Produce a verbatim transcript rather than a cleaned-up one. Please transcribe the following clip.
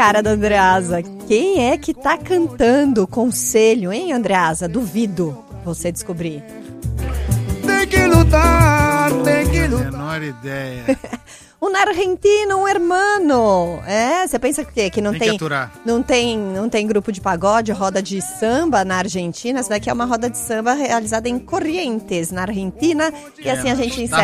cara da Andreasa. Quem é que tá cantando Conselho, hein, Andreasa? Duvido você descobrir. Tem que lutar, tem que lutar. Menor ideia. Um argentino, um hermano. É, você pensa que, que não tem, tem, que aturar. não tem não tem grupo de pagode, roda de samba na Argentina? Essa daqui é uma roda de samba realizada em Corrientes, na Argentina. E assim a gente encerra.